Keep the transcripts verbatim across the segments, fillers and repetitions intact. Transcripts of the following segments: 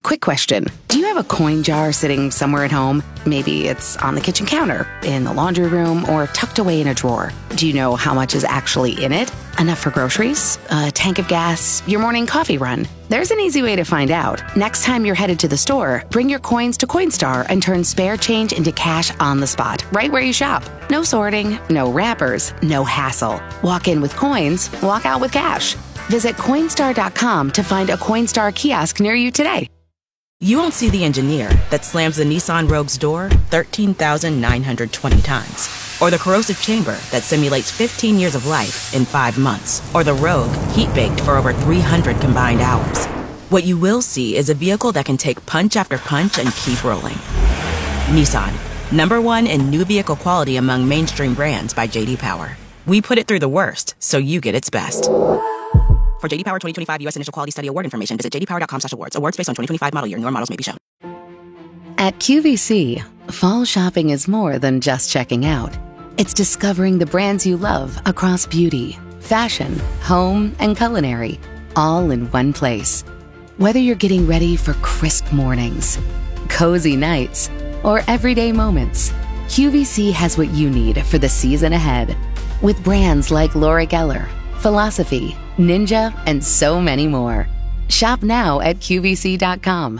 Quick question. Do you have a coin jar sitting somewhere at home? Maybe it's on the kitchen counter, in the laundry room, or tucked away in a drawer. Do you know how much is actually in it? Enough for groceries? A tank of gas? Your morning coffee run? There's an easy way to find out. Next time you're headed to the store, bring your coins to Coinstar and turn spare change into cash on the spot, right where you shop. No sorting, no wrappers, no hassle. Walk in with coins, walk out with cash. Visit Coinstar dot com to find a Coinstar kiosk near you today. You won't see the engineer that slams the Nissan Rogue's door thirteen thousand nine hundred twenty times. Or the corrosive chamber that simulates fifteen years of life in five months. Or the Rogue heat-baked for over three hundred combined hours. What you will see is a vehicle that can take punch after punch and keep rolling. Nissan, number one in new vehicle quality among mainstream brands by J D Power. We put it through the worst, so you get its best. For J D Power twenty twenty-five U S Initial Quality Study Award information, visit j d power dot com slash awards. Awards based on twenty twenty-five model year. Newer models may be shown. At Q V C, fall shopping is more than just checking out. It's discovering the brands you love across beauty, fashion, home, and culinary, all in one place. Whether you're getting ready for crisp mornings, cozy nights, or everyday moments, Q V C has what you need for the season ahead. With brands like Laura Geller, Philosophy, Ninja, and so many more. Shop now at Q V C dot com.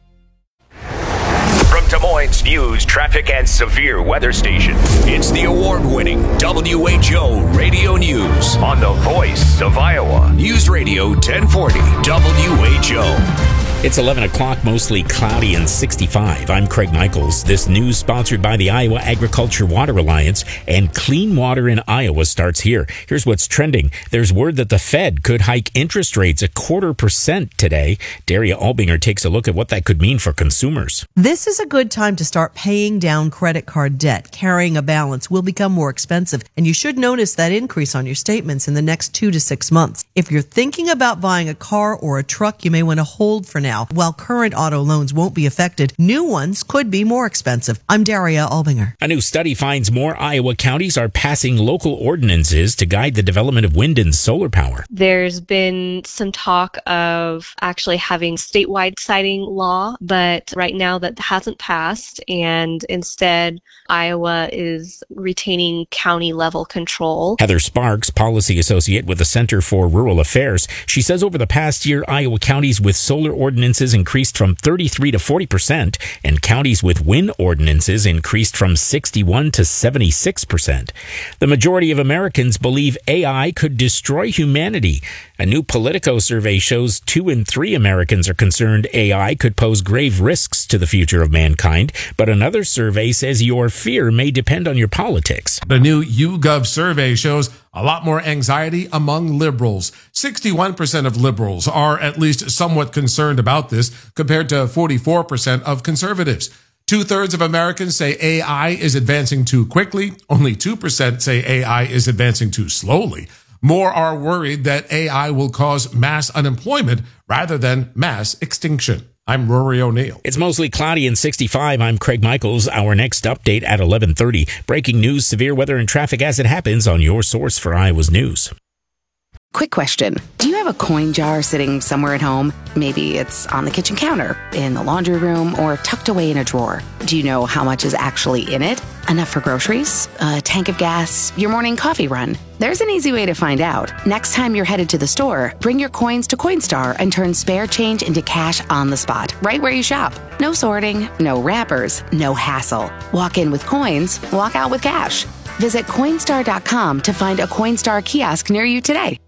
From Des Moines News, traffic, and severe weather station, it's the award-winning W H O Radio News on the voice of Iowa. News Radio ten forty W H O. It's eleven o'clock, mostly cloudy and sixty-five. I'm Craig Michaels. This news sponsored by the Iowa Agriculture Water Alliance, and clean water in Iowa starts here. Here's what's trending. There's word that the Fed could hike interest rates a quarter percent today. Daria Albinger takes a look at what that could mean for consumers. This is a good time to start paying down credit card debt. Carrying a balance will become more expensive, and you should notice that increase on your statements in the next two to six months. If you're thinking about buying a car or a truck, you may want to hold for now. Now, while current auto loans won't be affected, new ones could be more expensive. I'm Daria Albinger. A new study finds more Iowa counties are passing local ordinances to guide the development of wind and solar power. There's been some talk of actually having statewide siting law, but right now that hasn't passed, and instead Iowa is retaining county level control. Heather Sparks, policy associate with the Center for Rural Affairs, she says over the past year, Iowa counties with solar ordinances increased from thirty-three to forty percent, and counties with wind ordinances increased from sixty-one to seventy-six percent. The majority of Americans believe A I could destroy humanity. A new Politico survey shows two in three Americans are concerned A I could pose grave risks to the future of mankind, but another survey says your fear may depend on your politics. The new YouGov survey shows a lot more anxiety among liberals. sixty-one percent of liberals are at least somewhat concerned about this, compared to forty-four percent of conservatives. Two-thirds of Americans say A I is advancing too quickly. Only two percent say A I is advancing too slowly. More are worried that A I will cause mass unemployment rather than mass extinction. I'm Rory O'Neill. It's mostly cloudy and sixty-five. I'm Craig Michaels. Our next update at eleven thirty. Breaking news, severe weather, and traffic as it happens on your source for Iowa's news. Quick question. Do you have a coin jar sitting somewhere at home? Maybe it's on the kitchen counter, in the laundry room, or tucked away in a drawer. Do you know how much is actually in it? Enough for groceries? A tank of gas? Your morning coffee run? There's an easy way to find out. Next time you're headed to the store, bring your coins to Coinstar and turn spare change into cash on the spot, right where you shop. No sorting, no wrappers, no hassle. Walk in with coins, walk out with cash. Visit Coinstar dot com to find a Coinstar kiosk near you today.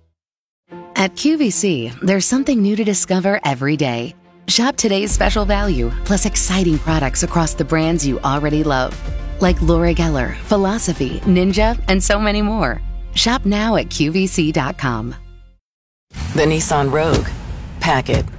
At Q V C, there's something new to discover every day. Shop today's special value, plus exciting products across the brands you already love, like Laura Geller, Philosophy, Ninja, and so many more. Shop now at Q V C dot com. The Nissan Rogue. Pack it.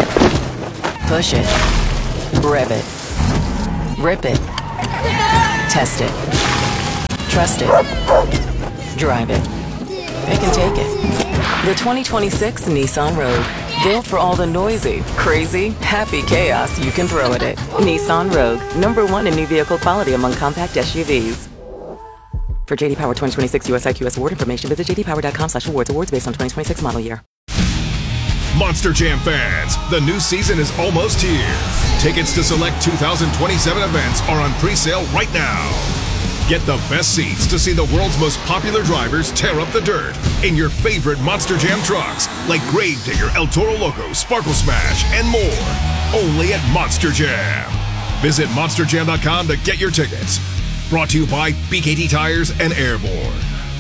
Push it. Rev it. Rip it. Test it. Trust it. Drive it. It can take it. The twenty twenty-six Nissan Rogue. Built for all the noisy, crazy, happy chaos you can throw at it. Nissan Rogue. Number one in new vehicle quality among compact S U Vs. For J D Power twenty twenty-six U S I Q S award information, visit j d power dot com slash awards. Awards based on twenty twenty-six model year. Monster Jam fans, the new season is almost here. Tickets to select two thousand twenty-seven events are on pre-sale right now. Get the best seats to see the world's most popular drivers tear up the dirt in your favorite Monster Jam trucks, like Gravedigger, El Toro Loco, Sparkle Smash, and more. Only at Monster Jam. Visit monster jam dot com to get your tickets. Brought to you by B K T Tires and Airborne.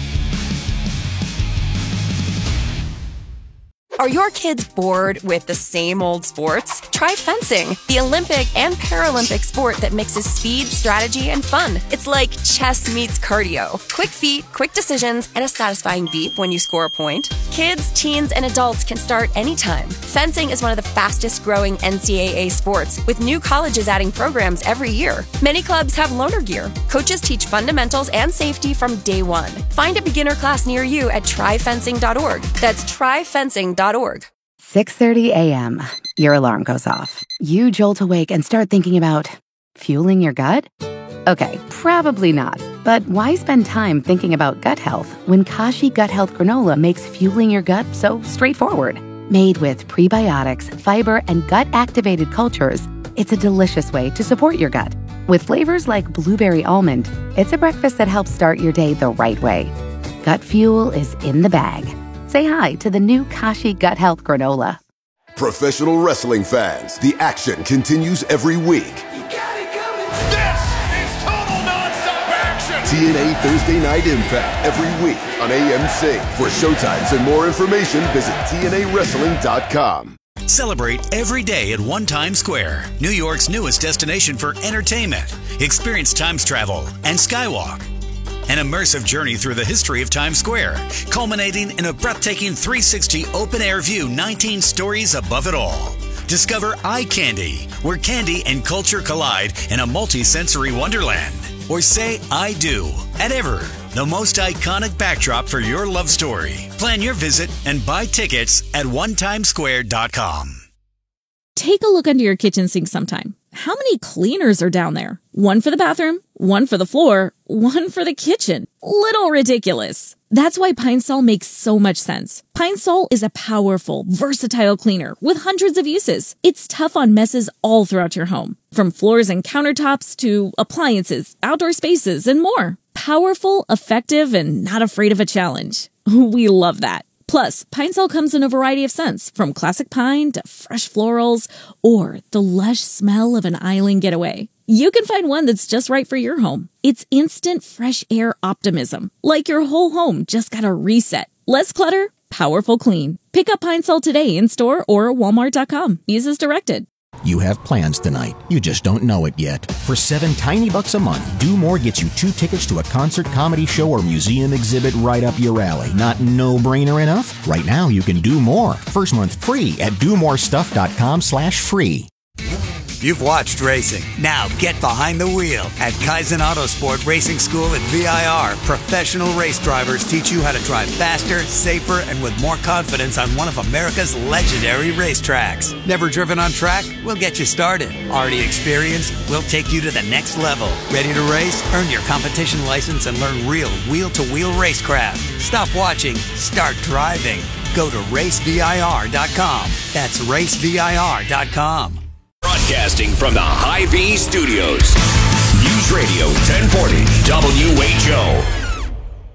Are your kids bored with the same old sports? Try fencing, the Olympic and Paralympic sport that mixes speed, strategy, and fun. It's like chess meets cardio. Quick feet, quick decisions, and a satisfying beep when you score a point. Kids, teens, and adults can start anytime. Fencing is one of the fastest growing N C double A sports, with new colleges adding programs every year. Many clubs have loaner gear. Coaches teach fundamentals and safety from day one. Find a beginner class near you at try fencing dot org. That's try fencing dot org. six thirty a.m. Your alarm goes off. You jolt awake and start thinking about fueling your gut? Okay, probably not. But why spend time thinking about gut health when Kashi Gut Health Granola makes fueling your gut so straightforward? Made with prebiotics, fiber, and gut-activated cultures, it's a delicious way to support your gut. With flavors like blueberry almond, it's a breakfast that helps start your day the right way. Gut fuel is in the bag. Say hi to the new Kashi Gut Health Granola. Professional wrestling fans, the action continues every week. You got it coming. This is total nonstop action. T N A Thursday Night Impact every week on A M C. For showtimes and more information, visit T N A wrestling dot com. Celebrate every day at One Times Square, New York's newest destination for entertainment. Experience Times Travel and Skywalk. An immersive journey through the history of Times Square, culminating in a breathtaking three sixty open-air view, nineteen stories above it all. Discover Eye Candy, where candy and culture collide in a multi-sensory wonderland. Or say I do at Ever, the most iconic backdrop for your love story. Plan your visit and buy tickets at one times square dot com. Take a look under your kitchen sink sometime. How many cleaners are down there? One for the bathroom, one for the floor, one for the kitchen. Little ridiculous. That's why Pine Sol makes so much sense. Pine Sol is a powerful, versatile cleaner with hundreds of uses. It's tough on messes all throughout your home, from floors and countertops to appliances, outdoor spaces, and more. Powerful, effective, and not afraid of a challenge. We love that. Plus, Pine Sol comes in a variety of scents, from classic pine to fresh florals, or the lush smell of an island getaway. You can find one that's just right for your home. It's instant fresh air optimism, like your whole home just got a reset. Less clutter, powerful clean. Pick up Pine Sol today in store or walmart dot com. Use as directed. You have plans tonight. You just don't know it yet. For seven tiny bucks a month, Do More gets you two tickets to a concert, comedy show, or museum exhibit right up your alley. Not no-brainer enough? Right now, you can do more. First month free at do more stuff dot com slash free. You've watched racing. Now get behind the wheel. At Kaizen Autosport Racing School at V I R, professional race drivers teach you how to drive faster, safer, and with more confidence on one of America's legendary racetracks. Never driven on track? We'll get you started. Already experienced? We'll take you to the next level. Ready to race? Earn your competition license and learn real wheel-to-wheel racecraft. Stop watching. Start driving. Go to race V I R dot com. That's race V I R dot com. Broadcasting from the Hy-Vee Studios. News Radio ten forty W H O.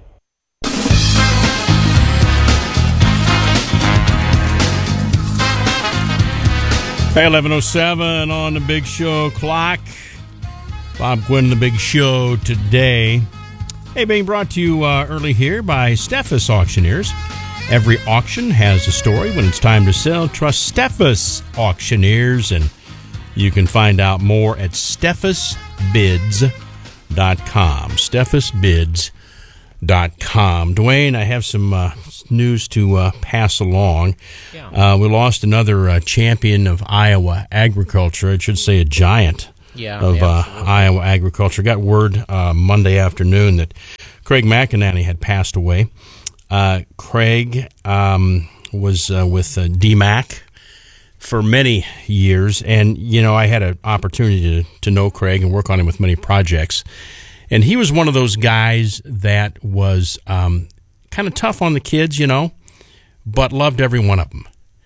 Hey, eleven oh seven on the Big Show clock. Bob Quinn, the Big Show today. Hey, being brought to you uh, early here by Steffes Auctioneers. Every auction has a story. When it's time to sell, trust Steffes Auctioneers, and you can find out more at steffes bids dot com. steffes bids dot com. Dwayne, I have some uh, news to uh, pass along. Yeah. Uh, we lost another uh, champion of Iowa agriculture. I should say a giant yeah, of yeah, uh, Iowa agriculture. Got word uh, Monday afternoon that Craig McInerney had passed away. Uh, Craig um, was uh, with uh, D MAC for many years, and you know I had an opportunity to, to know Craig and work on him with many projects, and he was one of those guys that was um, kind of tough on the kids, you know, but loved every one of them.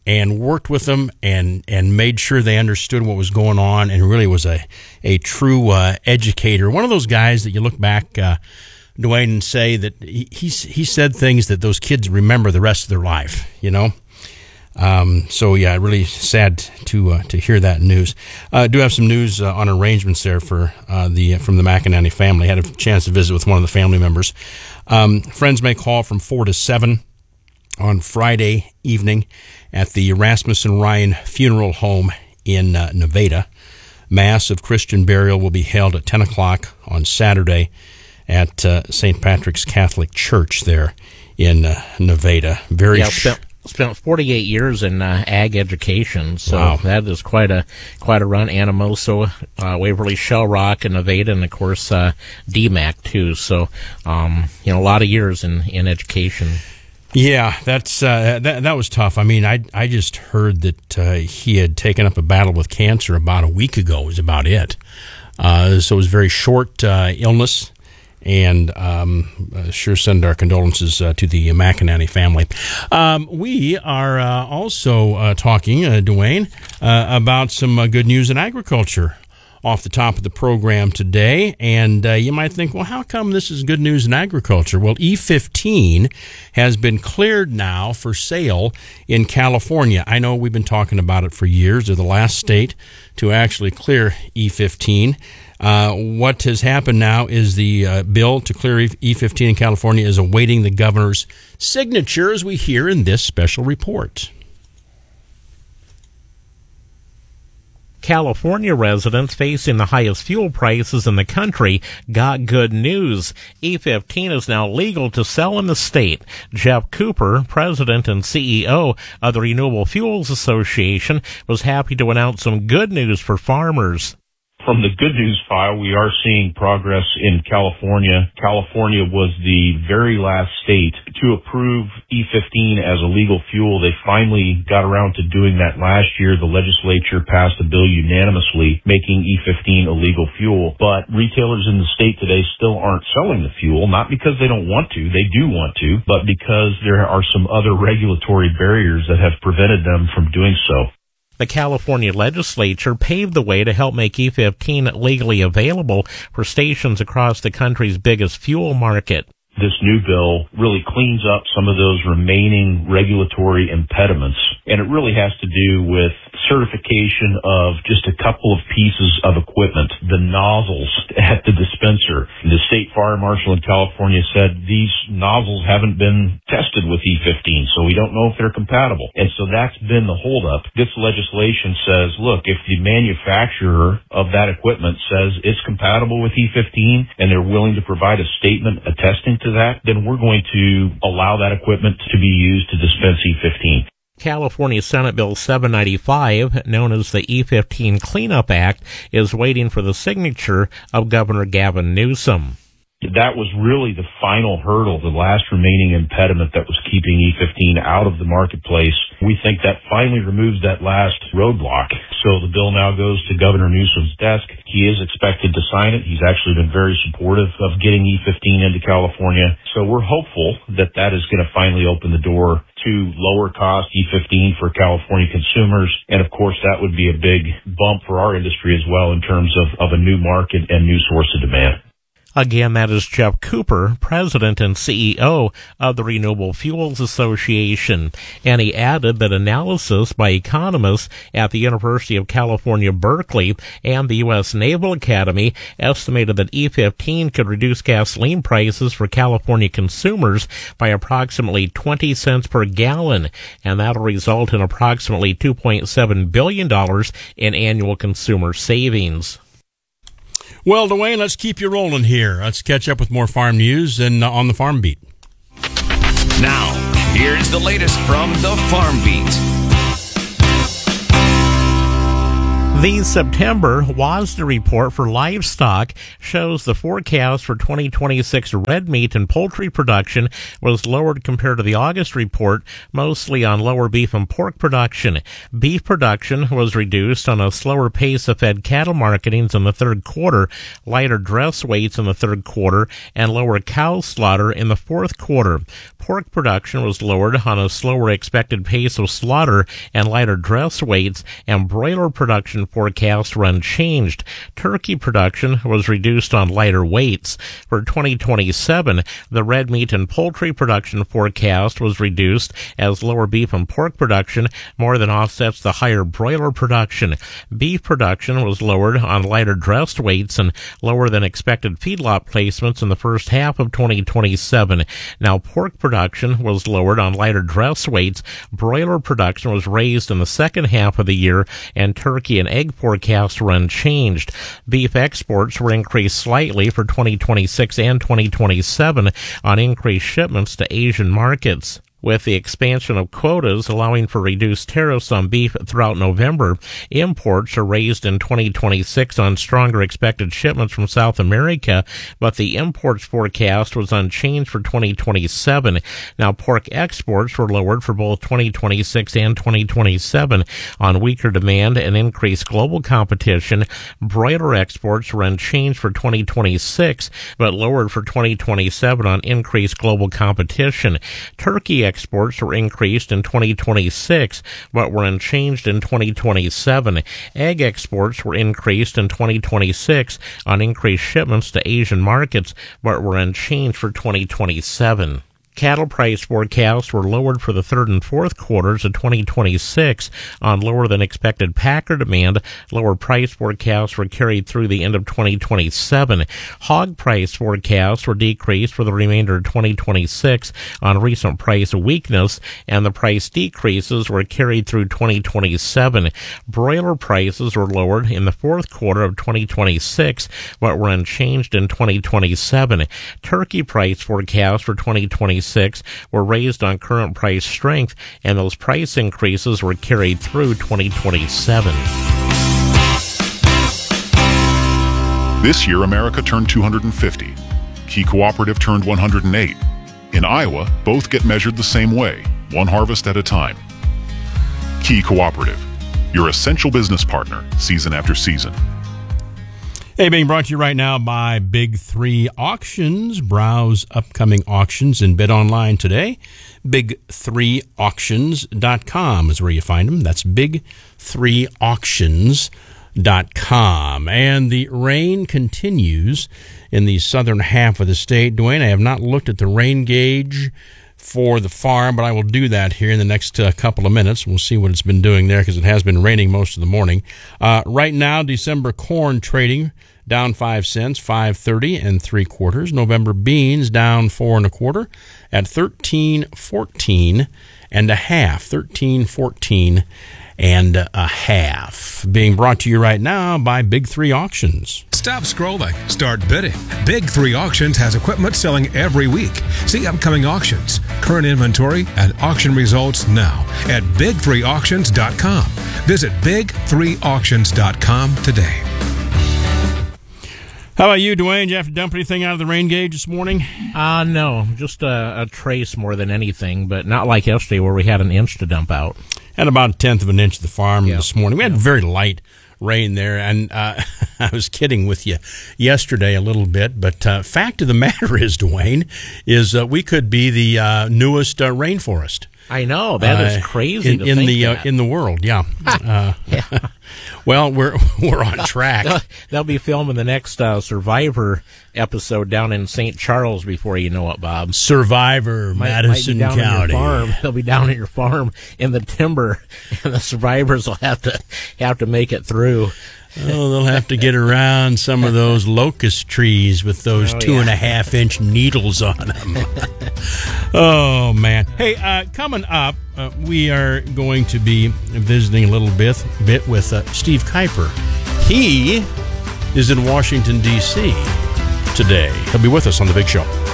and worked with them and, and made sure they understood what was going on, and really was a, a true uh, educator. One of those guys that you look back, uh, Dwayne, and say that he, he's, he said things that those kids remember the rest of their life, you know? Um, so, yeah, really sad to uh, to hear that news. I uh, do have some news uh, on arrangements there for uh, the from the McInerney family. I had a chance to visit with one of the family members. Um, friends may call from four to seven on Friday evening at the Rasmussen Ryan Funeral Home in uh, Nevada. Mass of Christian burial will be held at ten o'clock on Saturday at uh, Saint Patrick's Catholic Church there in uh, Nevada. Very yeah, sh- Spent forty-eight years in uh, ag education, so wow. that is quite a quite a run. Anamosa, uh, Waverly, Shell Rock, and Nevada, and of course uh, D MAC too. So, um, you know, a lot of years in, in education. Yeah, that's uh, that that was tough. I mean, I I just heard that uh, he had taken up a battle with cancer about a week ago. Was about it. Uh, so it was a very short uh, illness. And um, uh, sure send our condolences uh, to the McInerney family. Um, we are uh, also uh, talking, uh, Dwayne, uh, about some uh, good news in agriculture off the top of the program today. And uh, you might think, well, how come this is good news in agriculture? Well, E fifteen has been cleared now for sale in California. I know we've been talking about it for years. They're the last state to actually clear E fifteen. Uh, what has happened now is the uh, bill to clear E fifteen in California is awaiting the governor's signature, as we hear in this special report. California residents facing the highest fuel prices in the country got good news. E fifteen is now legal to sell in the state. Jeff Cooper, president and C E O of the Renewable Fuels Association, was happy to announce some good news for farmers. From the good news file, we are seeing progress in California. California was the very last state to approve E fifteen as a legal fuel. They finally got around to doing that last year. The legislature passed a bill unanimously making E fifteen a legal fuel. But retailers in the state today still aren't selling the fuel, not because they don't want to. They do want to, but because there are some other regulatory barriers that have prevented them from doing so. The California legislature paved the way to help make E fifteen legally available for stations across the country's biggest fuel market. This new bill really cleans up some of those remaining regulatory impediments, and it really has to do with certification of just a couple of pieces of equipment, the nozzles at the dispenser. The state fire marshal in California said these nozzles haven't been tested with E fifteen, so we don't know if they're compatible. And so that's been the holdup. This legislation says, look, if the manufacturer of that equipment says it's compatible with E fifteen and they're willing to provide a statement attesting to that, then we're going to allow that equipment to be used to dispense E fifteen. California Senate Bill seven ninety-five, known as the E fifteen Cleanup Act, is waiting for the signature of Governor Gavin Newsom. That was really the final hurdle, the last remaining impediment that was keeping E fifteen out of the marketplace. We think that finally removes that last roadblock. So the bill now goes to Governor Newsom's desk. He is expected to sign it. He's actually been very supportive of getting E fifteen into California. So we're hopeful that that is going to finally open the door to lower cost E fifteen for California consumers. And of course, that would be a big bump for our industry as well in terms of, of a new market and new source of demand. Again, that is Jeff Cooper, president and C E O of the Renewable Fuels Association. And he added that analysis by economists at the University of California, Berkeley and the U S Naval Academy estimated that E fifteen could reduce gasoline prices for California consumers by approximately twenty cents per gallon, and that'll result in approximately two point seven billion dollars in annual consumer savings. Well, Dwayne, let's keep you rolling here. Let's catch up with more farm news and uh, on the Farm Beat. Now, here's the latest from the Farm Beat. The September WASDE report for livestock shows the forecast for twenty twenty-six red meat and poultry production was lowered compared to the August report, mostly on lower beef and pork production. Beef production was reduced on a slower pace of fed cattle marketings in the third quarter, lighter dress weights in the third quarter, and lower cow slaughter in the fourth quarter. Pork production was lowered on a slower expected pace of slaughter and lighter dress weights, and broiler production forecasts were unchanged. Turkey production was reduced on lighter weights. For twenty twenty-seven, the red meat and poultry production forecast was reduced as lower beef and pork production more than offsets the higher broiler production. Beef production was lowered on lighter dressed weights and lower than expected feedlot placements in the first half of twenty twenty-seven. Now, pork production was lowered on lighter dress weights. Broiler production was raised in the second half of the year, and turkey and egg forecasts were unchanged. Beef exports were increased slightly for twenty twenty-six and twenty twenty-seven on increased shipments to Asian markets. With the expansion of quotas allowing for reduced tariffs on beef throughout November, imports are raised in twenty twenty-six on stronger expected shipments from South America, but the imports forecast was unchanged for twenty twenty-seven. Now, pork exports were lowered for both twenty twenty-six and twenty twenty-seven on weaker demand and increased global competition. Broiler exports were unchanged for twenty twenty-six, but lowered for twenty twenty-seven on increased global competition. Turkey exports were increased in twenty twenty-six, but were unchanged in twenty twenty-seven. Egg exports were increased in twenty twenty-six on increased shipments to Asian markets, but were unchanged for twenty twenty-seven. Cattle price forecasts were lowered for the third and fourth quarters of twenty twenty-six on lower than expected packer demand. Lower price forecasts were carried through the end of twenty twenty-seven. Hog price forecasts were decreased for the remainder of twenty twenty-six on recent price weakness, and the price decreases were carried through twenty twenty-seven. Broiler prices were lowered in the fourth quarter of twenty twenty-six, but were unchanged in twenty twenty-seven. Turkey price forecasts for twenty twenty-six were raised on current price strength, and those price increases were carried through twenty twenty-seven. This year, America turned two hundred fifty. Key Cooperative turned one hundred eight. In Iowa, both get measured the same way, one harvest at a time. Key Cooperative, your essential business partner, season after season. Hey, being brought to you right now by Big Three Auctions. Browse upcoming auctions and bid online today. big three auctions dot com is where you find them. That's big three auctions dot com. And the rain continues in the southern half of the state. Dwayne, I have not looked at the rain gauge for the farm, but I will do that here in the next uh, couple of minutes. We'll see what it's been doing there because it has been raining most of the morning. Uh, right now, December corn trading down five cents, five thirty and three quarters. November beans down four and a quarter at thirteen fourteen and a half. Thirteen fourteen and a half. Being brought to you right now by Big Three Auctions. Stop scrolling. Start bidding. Big Three Auctions has equipment selling every week. See upcoming auctions, current inventory, and auction results now at big three auctions dot com. Visit big three auctions dot com today. How about you, Dwayne? Did you have to dump anything out of the rain gauge this morning? Uh, no, just a, a trace more than anything, but not like yesterday where we had an inch to dump out. Had about a tenth of an inch at the farm yep. this morning. We had yep. very light rain there, and uh, I was kidding with you yesterday a little bit, but uh, fact of the matter is, Dwayne, is uh, we could be the uh, newest uh, rainforest. I know, that uh, is crazy in, to in think the that. Uh, in the world. Yeah. uh, yeah. Well, we're we're on track. They'll, they'll be filming the next uh, Survivor episode down in Saint Charles before you know it, Bob. Survivor, might, Madison might be down County. Your farm. They'll be down at your farm in the timber, and the survivors will have to have to make it through. Oh, they'll have to get around some of those locust trees with those oh, two yeah. and a half inch needles on them. Oh, man. Hey, uh, coming up, uh, we are going to be visiting a little bit, bit with uh, Steve Kuiper. He is in Washington, D C today. He'll be with us on The Big Show.